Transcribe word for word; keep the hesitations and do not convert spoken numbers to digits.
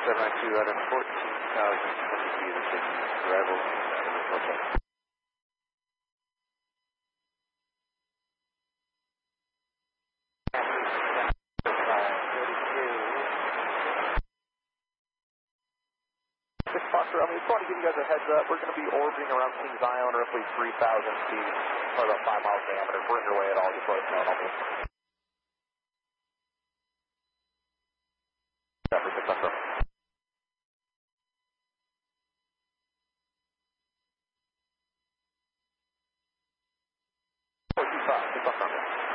seven nine two out of fourteen thousand twenty feet of safety. Arrival in hotel. Six Foxtrot, I just want to give you guys a heads up. We're going to be orbiting around Kings Island, roughly three thousand feet, or about five miles diameter. If we're in your way at all, just let us know.